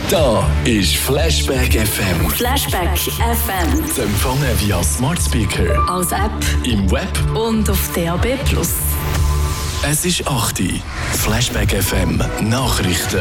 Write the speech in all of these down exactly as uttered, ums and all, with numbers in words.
Da ist Flashback F M. Flashback F M. Zu empfangen via Smart Speaker, als App, im Web und auf D A B plus. Es ist acht Uhr. Flashback F M Nachrichten.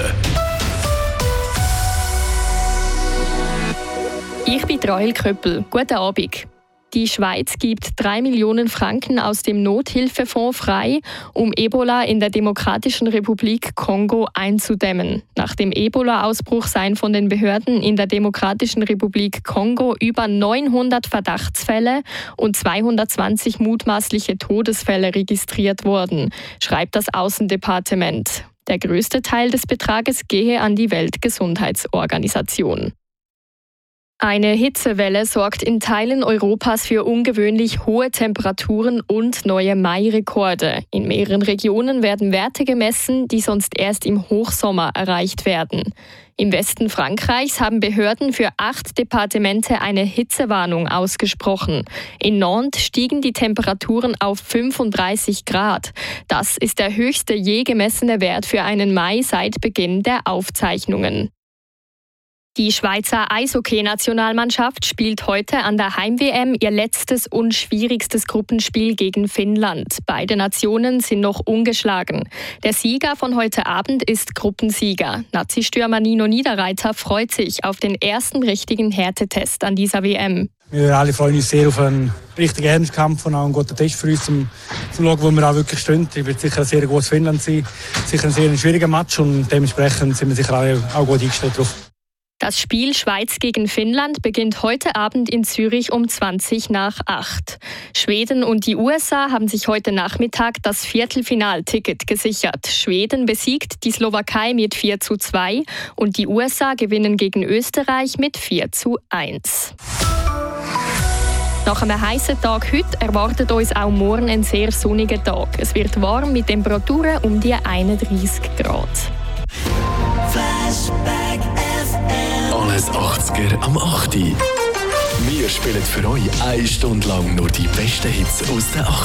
Ich bin Rahel Köppel. Guten Abend. Die Schweiz gibt drei Millionen Franken aus dem Nothilfefonds frei, um Ebola in der Demokratischen Republik Kongo einzudämmen. Nach dem Ebola-Ausbruch seien von den Behörden in der Demokratischen Republik Kongo über neunhundert Verdachtsfälle und zweihundertzwanzig mutmaßliche Todesfälle registriert worden, schreibt das Außendepartement. Der größte Teil des Betrages gehe an die Weltgesundheitsorganisation. Eine Hitzewelle sorgt in Teilen Europas für ungewöhnlich hohe Temperaturen und neue Mai-Rekorde. In mehreren Regionen werden Werte gemessen, die sonst erst im Hochsommer erreicht werden. Im Westen Frankreichs haben Behörden für acht Departemente eine Hitzewarnung ausgesprochen. In Nantes stiegen die Temperaturen auf fünfunddreißig Grad. Das ist der höchste je gemessene Wert für einen Mai seit Beginn der Aufzeichnungen. Die Schweizer Eishockey-Nationalmannschaft spielt heute an der Heim-W M ihr letztes und schwierigstes Gruppenspiel gegen Finnland. Beide Nationen sind noch ungeschlagen. Der Sieger von heute Abend ist Gruppensieger. Nazi-Stürmer Nino Niederreiter freut sich auf den ersten richtigen Härtetest an dieser W M. Wir alle freuen uns sehr auf einen richtigen Ernstkampf und auch einen guten Test für uns, zum, zum schauen, wo wir auch wirklich stehen. Es wird sicher ein sehr gutes Finnland sein, sicher ein sehr schwieriger Match und dementsprechend sind wir sicher alle auch gut eingestellt drauf. Das Spiel Schweiz gegen Finnland beginnt heute Abend in Zürich um zwanzig nach acht. Schweden und die U S A haben sich heute Nachmittag das Viertelfinalticket gesichert. Schweden besiegt die Slowakei mit vier zu zwei und die U S A gewinnen gegen Österreich mit vier zu eins. Nach einem heißen Tag heute erwartet uns auch morgen ein sehr sonniger Tag. Es wird warm mit Temperaturen um die einunddreißig Grad. Flashback F M. Alles achtziger am acht Uhr. Wir spielen für euch eine Stunde lang nur die besten Hits aus den achtziger.